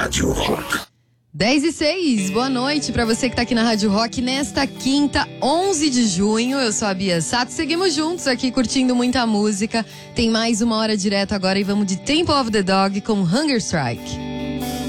Rádio Rock. 10:06, boa noite pra você que tá aqui na Rádio Rock nesta quinta, 11 de junho. Eu sou a Bia Sato, seguimos juntos aqui curtindo muita música. Tem mais uma hora direto agora e vamos de Temple of the Dog com Hunger Strike.